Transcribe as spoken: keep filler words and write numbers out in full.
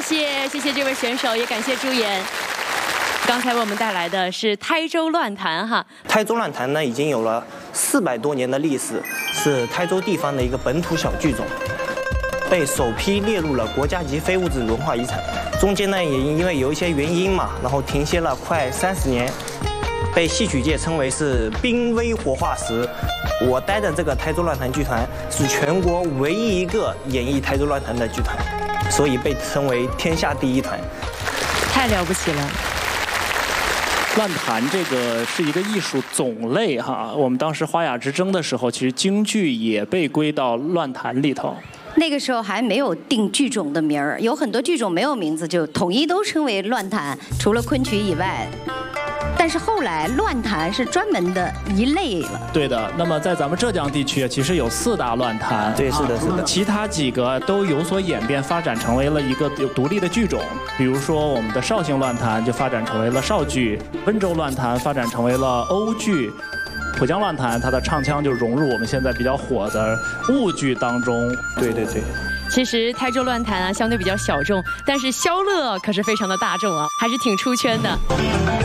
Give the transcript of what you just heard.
谢谢谢这位选手，也感谢朱颜。刚才为我们带来的是台州乱弹哈。 台州乱弹呢，已经有了四百多年的历史，是台州地方的一个本土小剧种，被首批列入了国家级非物质文化遗产。中间呢，也因为有一些原因嘛，然后停歇了快三十年，被戏曲界称为是濒危活化石。我待的这个台州乱弹剧团是全国唯一一个演绎台州乱弹的剧团，所以被称为天下第一团。 太了不起了！ 乱弹这个是一个艺术种类哈，我们当时花雅之争的时候，其实京剧也被归到乱弹里头。 那个时候还没有定剧种的名儿，有很多剧种没有名字，就统一都称为乱弹，除了昆曲以外。但是后来乱弹是专门的一类了。 对的，那么在咱们浙江地区，其实有四大乱弹。 对，是的，是的。 其他几个都有所演变，发展成为了一个有独立的剧种。比如说我们的绍兴乱弹就发展成为了绍剧，温州乱弹发展成为了欧剧。浦江乱弹，它的唱腔就融入我们现在比较火的婺剧当中。 对对对。 其实台州乱弹啊，相对比较小众，但是萧乐可是非常的大众啊，还是挺出圈的。